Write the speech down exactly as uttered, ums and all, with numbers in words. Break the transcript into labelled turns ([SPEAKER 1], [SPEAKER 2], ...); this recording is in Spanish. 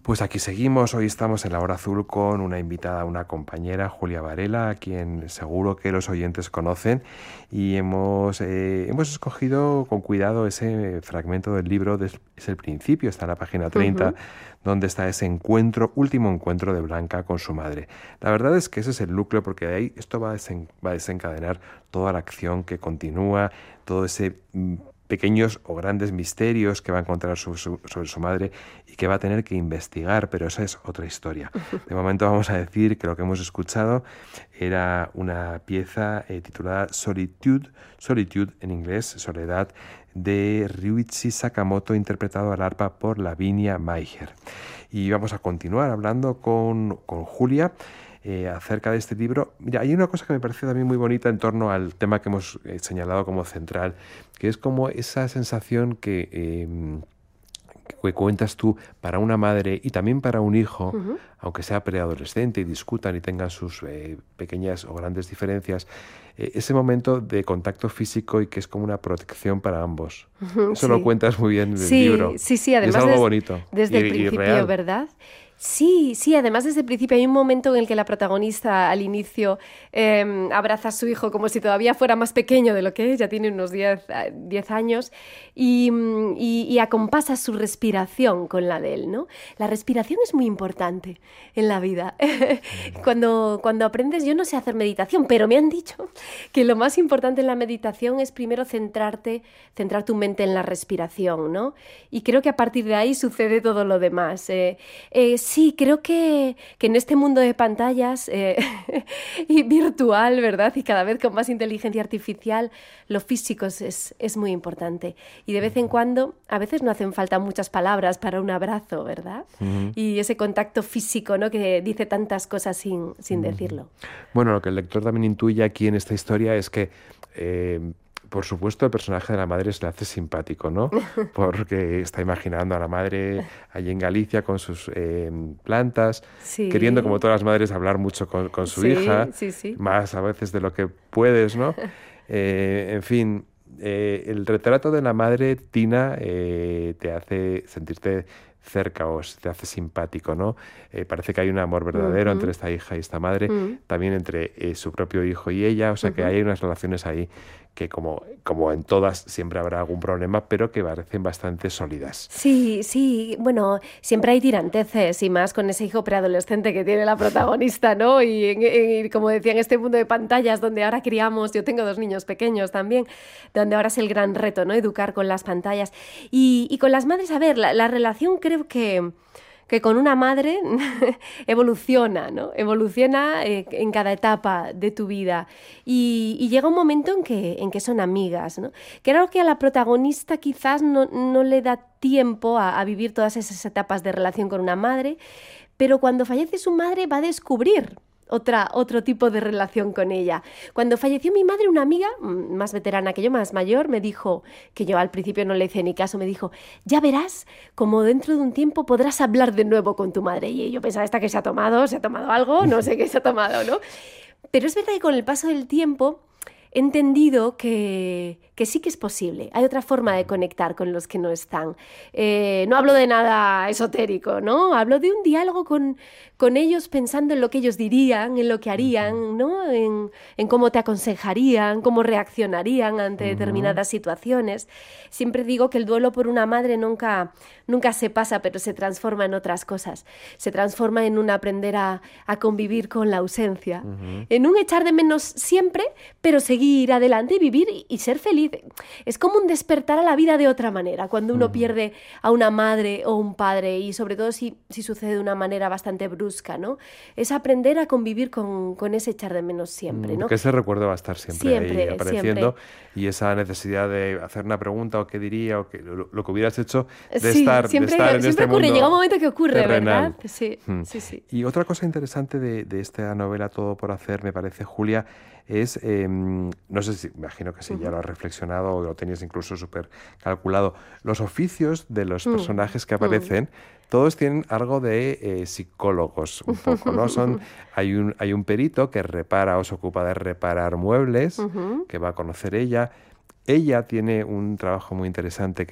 [SPEAKER 1] Pues aquí seguimos, hoy estamos en La Hora Azul con una invitada, una compañera, Julia Varela, a quien seguro que los oyentes conocen, y hemos, eh, hemos escogido con cuidado ese fragmento del libro, de, es el principio, está en la página treinta, uh-huh. donde está ese encuentro, último encuentro de Blanca con su madre. La verdad es que ese es el núcleo, porque de ahí esto va a, desen, va a desencadenar toda la acción que continúa, todo ese mm, pequeños o grandes misterios que va a encontrar su, su, sobre su madre y que va a tener que investigar, pero esa es otra historia. De momento vamos a decir que lo que hemos escuchado era una pieza eh, titulada Solitude, Solitude en inglés, Soledad, de Ryuichi Sakamoto, interpretado al arpa por Lavinia Meijer. Y vamos a continuar hablando con, con Julia Eh, acerca de este libro. Mira, hay una cosa que me parece también muy bonita en torno al tema que hemos eh, señalado como central, que es como esa sensación que, eh, que cuentas tú para una madre y también para un hijo, uh-huh. aunque sea preadolescente y discutan y tengan sus eh, pequeñas o grandes diferencias, eh, ese momento de contacto físico y que es como una protección para ambos. Uh-huh, Eso sí. lo cuentas muy bien en el
[SPEAKER 2] sí,
[SPEAKER 1] libro.
[SPEAKER 2] Sí, sí, además
[SPEAKER 1] es algo
[SPEAKER 2] des,
[SPEAKER 1] bonito.
[SPEAKER 2] Desde
[SPEAKER 1] y,
[SPEAKER 2] el principio,
[SPEAKER 1] y real.
[SPEAKER 2] ¿verdad? Sí, sí, además desde el principio hay un momento en el que la protagonista al inicio eh, abraza a su hijo como si todavía fuera más pequeño de lo que es, ya tiene unos diez años, y, y, y acompasa su respiración con la de él, ¿no? La respiración es muy importante en la vida. cuando, cuando aprendes, yo no sé hacer meditación, pero me han dicho que lo más importante en la meditación es primero centrarte, centrar tu mente en la respiración, ¿no? Y creo que a partir de ahí sucede todo lo demás. Eh, eh, Sí, creo que, que en este mundo de pantallas eh, y virtual, ¿verdad? Y cada vez con más inteligencia artificial, lo físico es, es muy importante. Y de vez en cuando, a veces no hacen falta muchas palabras para un abrazo, ¿verdad? Uh-huh. Y ese contacto físico, ¿no? Que dice tantas cosas sin, sin uh-huh. decirlo.
[SPEAKER 1] Bueno, lo que el lector también intuye aquí en esta historia es que... Eh, Por supuesto, el personaje de la madre se le hace simpático, ¿no? Porque está imaginando a la madre allí en Galicia con sus eh, plantas, sí. queriendo, como todas las madres, hablar mucho con, con su
[SPEAKER 2] sí,
[SPEAKER 1] hija,
[SPEAKER 2] sí, sí.
[SPEAKER 1] más a veces de lo que puedes, ¿no? Eh, en fin, eh, el retrato de la madre, Tina, eh, te hace sentirte cerca o te hace simpático, ¿no? Eh, parece que hay un amor verdadero uh-huh. entre esta hija y esta madre, uh-huh. también entre eh, su propio hijo y ella, o sea uh-huh. que hay unas relaciones ahí que como, como en todas siempre habrá algún problema, pero que parecen bastante sólidas.
[SPEAKER 2] Sí, sí, bueno, siempre hay tiranteces y más con ese hijo preadolescente que tiene la protagonista, ¿no? Y, y, y como decía, en este mundo de pantallas donde ahora criamos, yo tengo dos niños pequeños también, donde ahora es el gran reto, ¿no? Educar con las pantallas. Y, y con las madres, a ver, la, la relación creo que... que con una madre evoluciona, ¿no? Evoluciona eh, en cada etapa de tu vida y, y llega un momento en que, en que son amigas, ¿no? Claro que a la protagonista quizás no, no le da tiempo a, a vivir todas esas etapas de relación con una madre, pero cuando fallece su madre va a descubrir Otra, otro tipo de relación con ella. Cuando falleció mi madre, una amiga más veterana que yo, más mayor, me dijo, que yo al principio no le hice ni caso, me dijo, ya verás como dentro de un tiempo podrás hablar de nuevo con tu madre. Y yo pensaba, ¿esta que se ha tomado? ¿Se ha tomado algo? No sé qué se ha tomado, ¿no? Pero es verdad que con el paso del tiempo he entendido que, que sí que es posible. Hay otra forma de conectar con los que no están. Eh, no hablo de nada esotérico, ¿no? Hablo de un diálogo con, con ellos pensando en lo que ellos dirían, en lo que harían, ¿no? En, en cómo te aconsejarían, cómo reaccionarían ante uh-huh. determinadas situaciones. Siempre digo que el duelo por una madre nunca, nunca se pasa, pero se transforma en otras cosas. Se transforma en un aprender a, a convivir con la ausencia, uh-huh. en un echar de menos siempre, pero seguir ir adelante y vivir y, y ser feliz. Es como un despertar a la vida de otra manera, cuando uno uh-huh. pierde a una madre o un padre y sobre todo si, si sucede de una manera bastante brusca, ¿no? Es aprender a convivir con, con ese echar de menos siempre, ¿no?
[SPEAKER 1] Que ese recuerdo va a estar siempre, siempre ahí apareciendo siempre. Y esa necesidad de hacer una pregunta o qué diría o que, lo, lo que hubieras hecho de
[SPEAKER 2] sí,
[SPEAKER 1] estar,
[SPEAKER 2] siempre,
[SPEAKER 1] de estar en
[SPEAKER 2] siempre
[SPEAKER 1] este
[SPEAKER 2] ocurre,
[SPEAKER 1] mundo
[SPEAKER 2] llega un momento que ocurre,
[SPEAKER 1] terrenal.
[SPEAKER 2] ¿verdad? Sí,
[SPEAKER 1] hmm.
[SPEAKER 2] sí, sí.
[SPEAKER 1] Y otra cosa interesante de, de esta novela Todo por hacer, me parece, Julia, es, eh, no sé si, imagino que si uh-huh. ya lo has reflexionado o lo tenías incluso súper calculado, los oficios de los uh-huh. personajes que aparecen, uh-huh. todos tienen algo de eh, psicólogos, un poco, ¿no? Son, hay, un, hay un perito que repara o se ocupa de reparar muebles, uh-huh. que va a conocer ella. Ella tiene un trabajo muy interesante que